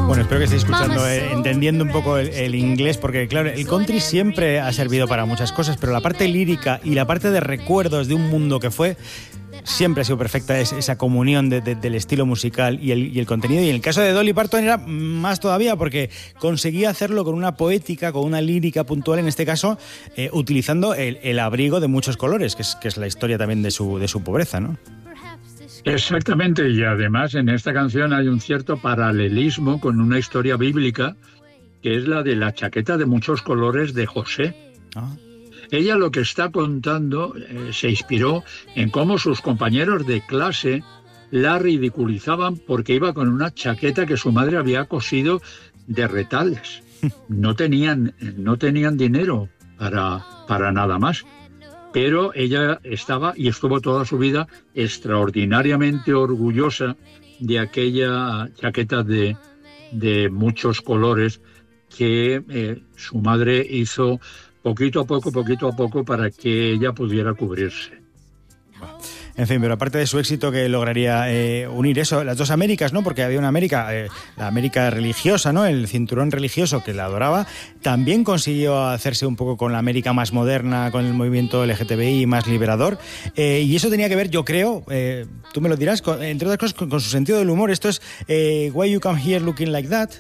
Bueno, espero que estéis escuchando, entendiendo un poco el inglés, porque claro, el country siempre ha servido para muchas cosas, pero la parte lírica y la parte de recuerdos de un mundo que fue, siempre ha sido perfecta esa comunión del estilo musical y el contenido. Y en el caso de Dolly Parton era más todavía, porque conseguía hacerlo con una poética, con una lírica puntual, en este caso, utilizando el abrigo de muchos colores, que es la historia también de su pobreza, ¿no? Exactamente, y además en esta canción hay un cierto paralelismo con una historia bíblica, que es la de la chaqueta de muchos colores de José. Ah. Ella lo que está contando se inspiró en cómo sus compañeros de clase la ridiculizaban porque iba con una chaqueta que su madre había cosido de retales. No tenían dinero para nada más. Pero ella estaba y estuvo toda su vida extraordinariamente orgullosa de aquella chaqueta de muchos colores que su madre hizo poquito a poco para que ella pudiera cubrirse. En fin, pero aparte de su éxito, que lograría unir eso, las dos Américas, ¿no? Porque había una América, la América religiosa, ¿no? El cinturón religioso que la adoraba. También consiguió hacerse un poco con la América más moderna, con el movimiento LGTBI más liberador. Y eso tenía que ver, yo creo, tú me lo dirás, entre otras cosas, con su sentido del humor. Esto es Why You Come Here Looking Like That.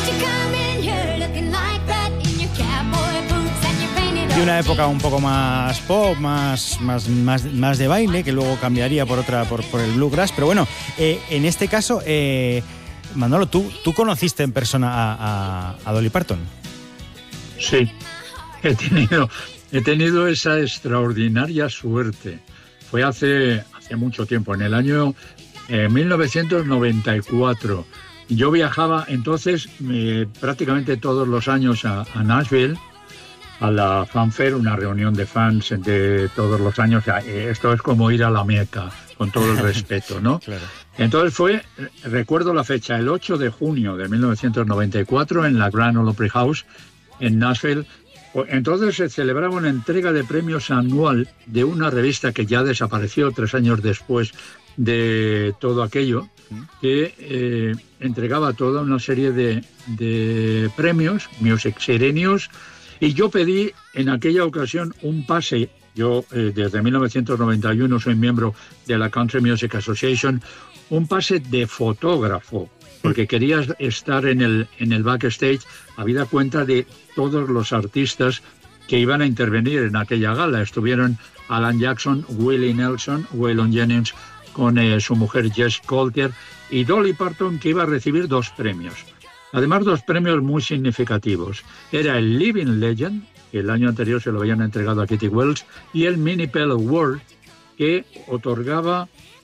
De una época un poco más pop, más de baile, que luego cambiaría por el bluegrass. Pero bueno, en este caso, Manolo, ¿tú conociste en persona a Dolly Parton? Sí, he tenido esa extraordinaria suerte. Fue hace mucho tiempo, en el año 1994. Yo viajaba entonces prácticamente todos los años a Nashville, a la Fanfare, una reunión de fans de todos los años. Esto es como ir a la Meca, con todo el respeto, ¿no? Claro. Entonces recuerdo la fecha, el 8 de junio de 1994, en la Grand Ole Opry House, en Nashville. Entonces se celebraba una entrega de premios anual de una revista que ya desapareció 3 años después de todo aquello, que entregaba toda una serie de premios, Music Sirenius. Y yo pedí en aquella ocasión un pase. Yo desde 1991 soy miembro de la Country Music Association, un pase de fotógrafo, porque quería estar en el backstage, habida cuenta de todos los artistas que iban a intervenir en aquella gala. Estuvieron Alan Jackson, Willie Nelson, Waylon Jennings, con su mujer Jess Coulter, y Dolly Parton, que iba a recibir 2 premios. Además, 2 premios muy significativos. Era el Living Legend, que el año anterior se lo habían entregado a Kitty Wells, y el Minnie Pearl Award, que otorgaba